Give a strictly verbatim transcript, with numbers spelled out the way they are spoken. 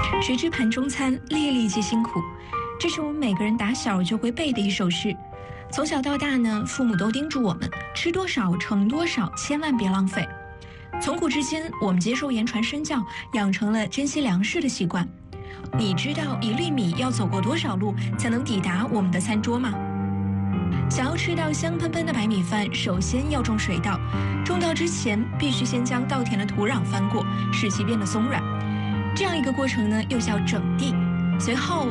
谁知盘中餐，粒粒皆辛苦。这是我们每个人打小就会背的一首诗。从小到大呢，父母都叮嘱我们吃多少盛多少，千万别浪费。从古至今，我们接受言传身教，养成了珍惜粮食的习惯。你知道一粒米要走过多少路才能抵达我们的餐桌吗？想要吃到香喷喷的白米饭，首先要种水稻。种稻之前，必须先将稻田的土壤翻过，使其变得松软。这样一个过程呢，又叫整地。随后